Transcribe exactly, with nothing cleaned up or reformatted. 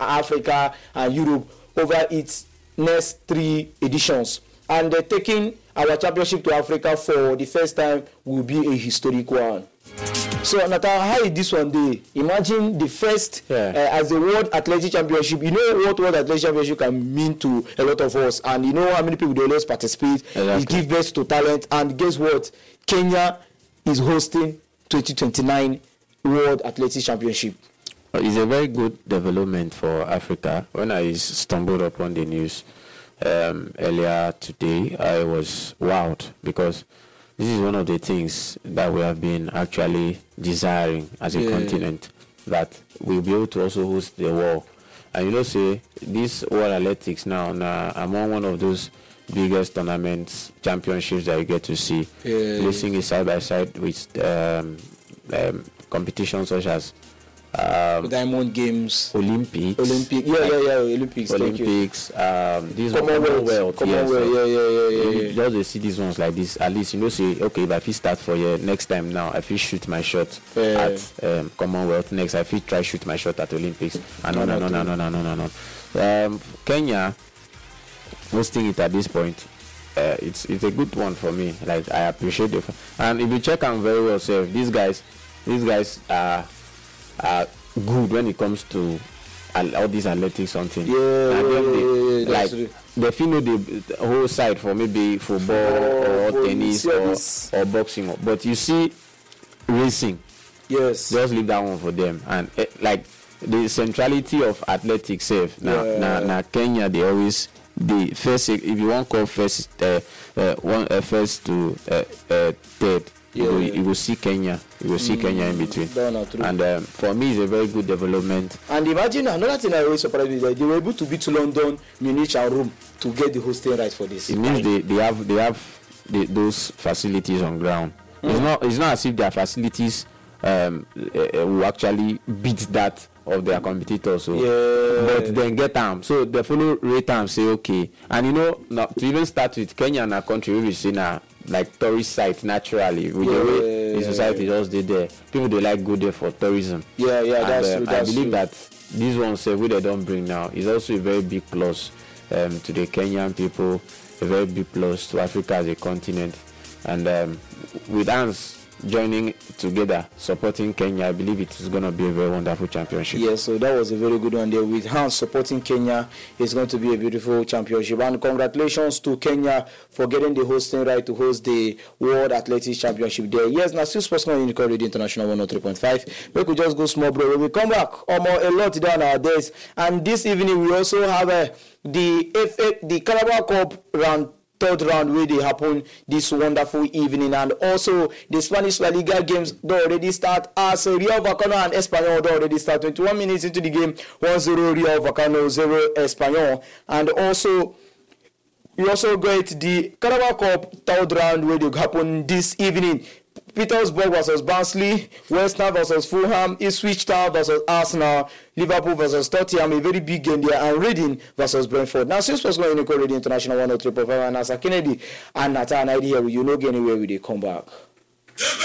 Africa and Europe over its next three editions. And uh, taking our championship to Africa for the first time will be a historic one. So, Nathan, how is this one day? Imagine the first yeah. uh, as the World Athletic Championship. You know what World Athletic Championship can mean to a lot of us, and you know how many people they always participate. Exactly. It gives birth to talent, and guess what? Kenya is hosting twenty twenty-nine World Athletic Championship. It's a very good development for Africa. When I stumbled upon the news um, earlier today, I was wowed because this is one of the things that we have been actually desiring as a yeah. continent, that we'll be able to also host the world. And you know, say, this World Athletics now, now among one of those biggest tournaments, championships that you get to see, yeah. placing it side by side with um, um, competitions such as Um, Diamond Games, Olympics, Olympic, yeah, yeah, yeah, Olympics, Olympics. Um, these Commonwealth, Commonwealth, Commonwealth, yes, yeah, yeah, yeah, yeah. You just they see these ones like this. At least you know, say, okay, if I feel start for here next time now, I feel shoot my shot yeah. at um, Commonwealth. Next, I feel try shoot my shot at Olympics. And no, no, no, no, no, no, no, no, no. Um, Kenya hosting it at this point. Uh, it's it's a good one for me. Like I appreciate it. And if you check them very well, sir, these guys, these guys are. are good when it comes to all these athletics something. Yeah, yeah, they, yeah, yeah, like they feel know the, the whole side for maybe football oh, or tennis or, or boxing, but you see racing. Yes. Just leave that one for them. And uh, like the centrality of athletics safe. Now, yeah. now, now Kenya they always the first if you want call first uh, uh, one uh, first to uh, uh, third. Yeah, you, will, yeah. you will see Kenya. You will see mm, Kenya in between. And um, for me, it's a very good development. And imagine another thing I always surprised me is that they were able to beat London, Munich, and Rome to get the hosting right for this. It means they, they have they have the, those facilities on ground. Mm. It's not it's not as if their facilities um, uh, will actually beat that of their competitors. So, yeah. but then get them. So they follow rate and say okay. And you know, now, to even start with Kenya and a country, we will see now. Like tourist site naturally with yeah, the way yeah, the society yeah. just did there. People they like go there for tourism. Yeah, yeah, and, that's uh, true. That's I believe true. that this one say we they don't bring now is also a very big plus um, to the Kenyan people, a very big plus to Africa as a continent. And um, with us joining together, supporting Kenya, I believe it is going to be a very wonderful championship. Yes, yeah, so that was a very good one there. With Hans supporting Kenya, it's going to be a beautiful championship. And congratulations to Kenya for getting the hosting right to host the World Athletics Championship there. Yes, now still Sportsman Unicorn Radio International one oh three point five. We could just go small break. When we come back, almost a lot today on our days. And this evening, we also have uh, the F A, the Carabao Cup round third round where they happen this wonderful evening, and also the Spanish La Liga games they already start as Real Vallecano and Espanyol they already start. twenty-one minutes into the game, one zero Real Vallecano, zero Espanyol. And also we also get the Carabao Cup third round where they happen this evening. Petersburg versus Barnsley, West Ham versus Fulham, Ipswich Town versus Arsenal, Liverpool versus Tottenham, a very big game there, and Reading versus Brentford. Now, since Sportsman Unicorn Radio International one oh three point five, and Asa Kennedy and Nathan Naidi here, you know, get anywhere we they come back.